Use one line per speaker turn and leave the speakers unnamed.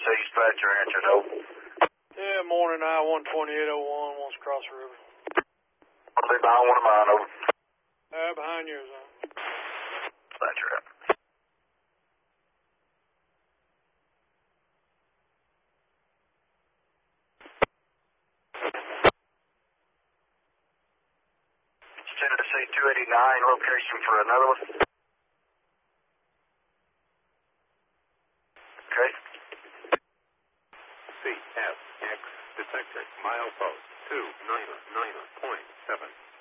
Dispatcher answered, over.
Yeah, morning, I-12801 wants to cross the river.
I'll be behind one of mine, over.
Behind yours,
Dispatcher out. Tennessee 289, location for another one. Okay.
CSX detected, milepost 299.7.